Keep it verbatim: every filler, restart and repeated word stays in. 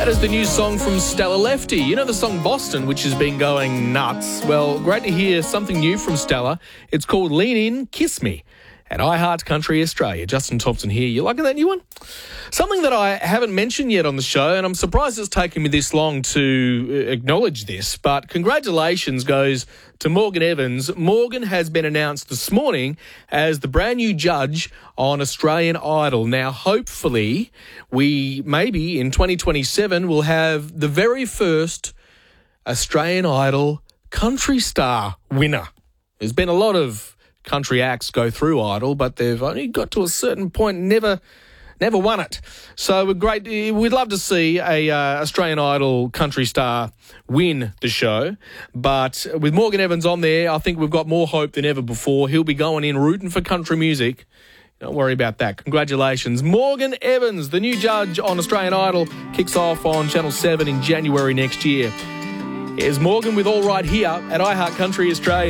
That is the new song from Stella Lefty. You know the song Boston, which has been going nuts? Well, great to hear something new from Stella. It's called Lean In, Kiss Me at iHeart Country Australia. Justin Thompson here. You liking that new one? Something that I haven't mentioned yet on the show, and I'm surprised it's taken me this long to acknowledge this, but congratulations goes to Morgan Evans. Morgan has been announced this morning as the brand new judge on Australian Idol. Now, hopefully, we maybe in twenty twenty-seven will have the very first Australian Idol country star winner. There's been a lot of country acts go through Idol, but they've only got to a certain point, never never won it. So we're great. We'd love to see a uh, Australian Idol country star win the show. But with Morgan Evans on there, I think we've got more hope than ever before. He'll be going in rooting for country music. Don't worry about that. Congratulations. Morgan Evans, the new judge on Australian Idol, kicks off on Channel seven in January next year. Here's Morgan with All Right Here at iHeart Country Australia.